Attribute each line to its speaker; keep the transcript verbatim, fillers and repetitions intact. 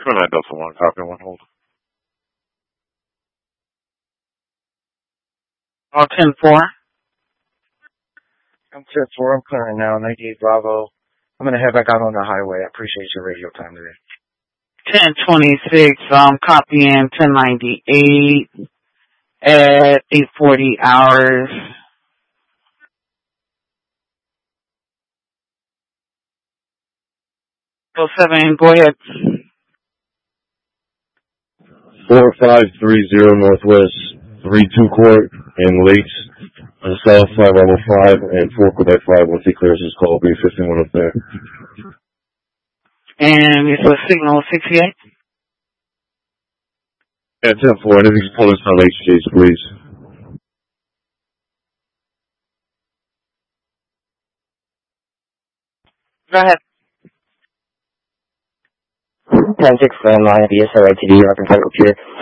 Speaker 1: nine Delta one, copy one, hold.
Speaker 2: Oh, ten four.
Speaker 3: I'm ten four, I'm clearing now, ninety-eight Bravo. I'm going to head back out on the highway. I appreciate your radio time today.
Speaker 2: ten twenty-six, um, copying ten ninety-eight at eight forty hours. Oh seven, go ahead.
Speaker 4: four five three zero Northwest, three two Court, and Lakes, on the south side, level five, and four Quebec five, once he clears his call, be fifty-one up there.
Speaker 2: And it's a signal sixty-eight?
Speaker 4: Yeah, ten four, anything's pulling on H J's, please.
Speaker 2: Go ahead.
Speaker 5: ten six, landline, B S R I T D, Rock and Computer.